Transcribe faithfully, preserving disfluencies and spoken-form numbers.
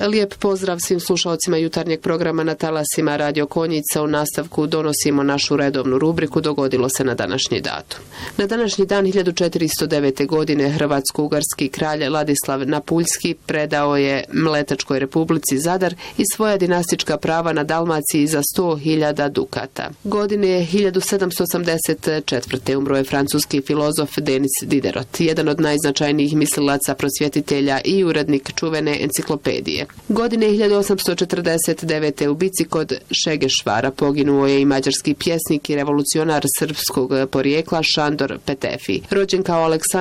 Lijep pozdrav svim slušalcima jutarnjeg programa na talasima Radio Konjica. U nastavku donosimo našu redovnu rubriku Dogodilo se na današnji datum. Na današnji dan hiljadu četiristo devete. godine hrvatsko-ugarski kralj Ladislav Napuljski predao je Mletačkoj republici Zadar i svoja dinastička prava na Dalmaciji za sto hiljada dukata. Godine hiljadu sedamsto osamdeset četvrte. umro je francuski filozof Denis Diderot, jedan od najznačajnijih mislilaca, prosvjetitelja i urednik čuvene enciklopedije. Godine hiljadu osamsto četrdeset devete. u bici kod Šegešvara poginuo je i mađarski pjesnik i revolucionar srpskog porijekla Šandor Petefi. Rođen kao Aleksandar